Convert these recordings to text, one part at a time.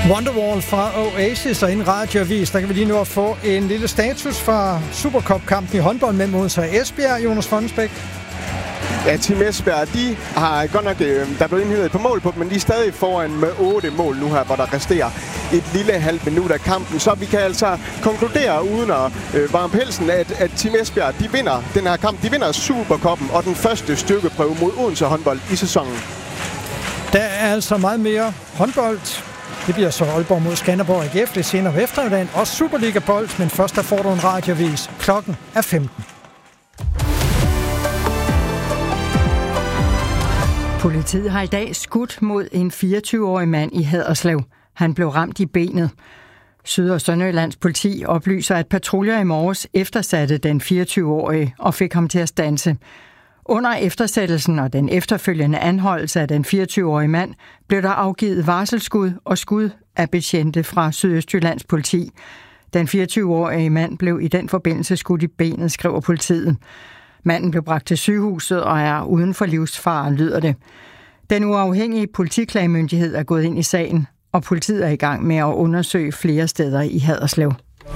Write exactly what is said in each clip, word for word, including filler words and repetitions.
Wonderwall fra Oasis og en radioavis. Der kan vi lige nu at få en lille status fra Supercup-kampen i håndbold mellem Odense og Esbjerg. Jonas Fonnesbæk. Ja, Team Esbjerg, de har godt nok, der er blevet indhævet på mål på dem, men de er stadig foran med otte mål nu her, hvor der resterer et lille halvt minut af kampen. Så vi kan altså konkludere uden at øh, varme pelsen, at, at Team Esbjerg, de vinder den her kamp. De vinder Supercuppen og den første styrkeprøve mod Odense håndbold i sæsonen. Der er altså meget mere håndbold. Det bliver så Aalborg mod Skanderborg A G F lidt senere på eftermiddagen. Og Superliga-bold, men først der får du en radioavis. Klokken er femten. Politiet har i dag skudt mod en fireogtyve-årig mand i Haderslev. Han blev ramt i benet. Syd- og Sønderjyllands politi oplyser, at patruljer i morges eftersatte den fireogtyve-årige og fik ham til at standse. Under eftersættelsen og den efterfølgende anholdelse af den fireogtyve-årige mand blev der afgivet varselsskud og skud af betjente fra Sydøstjyllands politi. Den fireogtyve-årige mand blev i den forbindelse skudt i benet, skriver politiet. Manden blev bragt til sygehuset og er uden for livsfare, lyder det. Den uafhængige politiklagemyndighed er gået ind i sagen, og politiet er i gang med at undersøge flere steder i Haderslev.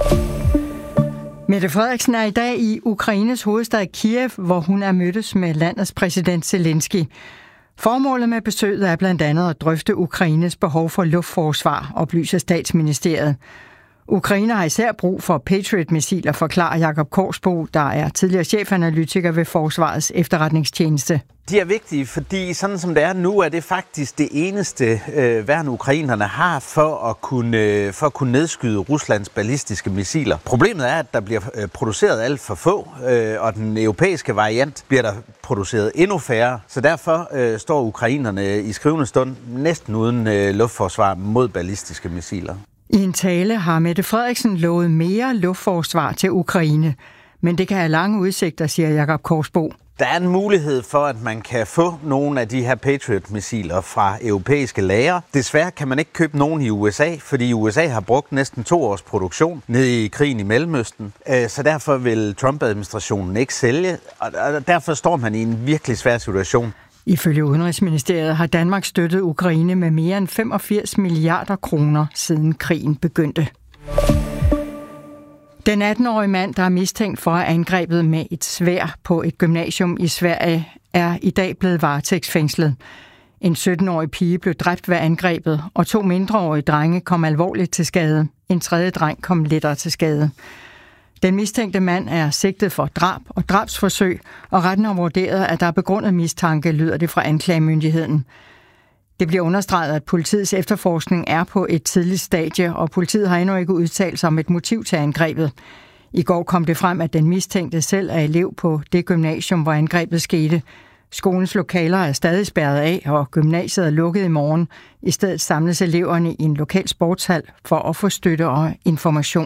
Mette Frederiksen er i dag i Ukraines hovedstad Kiev, hvor hun er mødtes med landets præsident Zelensky. Formålet med besøget er blandt andet at drøfte Ukraines behov for luftforsvar, oplyser statsministeriet. Ukraine har især brug for Patriot-missiler, forklarer Jakob Korsbo, der er tidligere chefanalytiker ved Forsvarets efterretningstjeneste. De er vigtige, fordi sådan som det er nu, er det faktisk det eneste øh, værn ukrainerne har for at, kunne, øh, for at kunne nedskyde Ruslands ballistiske missiler. Problemet er, at der bliver øh, produceret alt for få, øh, og den europæiske variant bliver der produceret endnu færre. Så derfor øh, står ukrainerne i skrivende stund næsten uden øh, luftforsvar mod ballistiske missiler. I en tale har Mette Frederiksen lovet mere luftforsvar til Ukraine, men det kan have lange udsigter, siger Jakob Korsbo. Der er en mulighed for, at man kan få nogle af de her Patriot-missiler fra europæiske lagre. Desværre kan man ikke købe nogen i U S A, fordi U S A har brugt næsten to års produktion nede i krigen i Mellemøsten. Så derfor vil Trump-administrationen ikke sælge, og derfor står man i en virkelig svær situation. Ifølge Udenrigsministeriet har Danmark støttet Ukraine med mere end femogfirs milliarder kroner siden krigen begyndte. Den atten-årige mand, der er mistænkt for at have angrebet med et sværd på et gymnasium i Sverige, er i dag blevet varetægtsfængslet. En sytten-årig pige blev dræbt ved angrebet, og to mindreårige drenge kom alvorligt til skade. En tredje dreng kom lettere til skade. Den mistænkte mand er sigtet for drab og drabsforsøg, og retten har vurderet, at der er begrundet mistanke, lyder det fra anklagemyndigheden. Det bliver understreget, at politiets efterforskning er på et tidligt stadie, og politiet har endnu ikke udtalt sig om et motiv til angrebet. I går kom det frem, at den mistænkte selv er elev på det gymnasium, hvor angrebet skete. Skolens lokaler er stadig spærret af, og gymnasiet er lukket i morgen. I stedet samles eleverne i en lokal sportshal for at få støtte og information.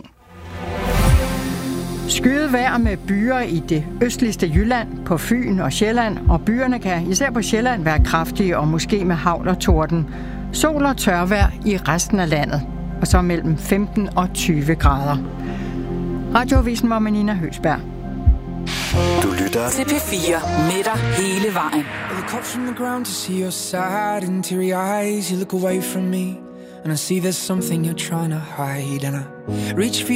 Skyet vejr med byer i det østligste Jylland, på Fyn og Sjælland, og byerne kan især på Sjælland være kraftige og måske med hagl og torden. Sol og tørvejr i resten af landet, og så mellem femten og tyve grader. Radioavisen var med Nina Høsberg. Du lytter til P fire med dig hele vejen. I look up from the ground to see your sad and teary eyes. You look away from me and I see there's something you're trying to hide, and I reach for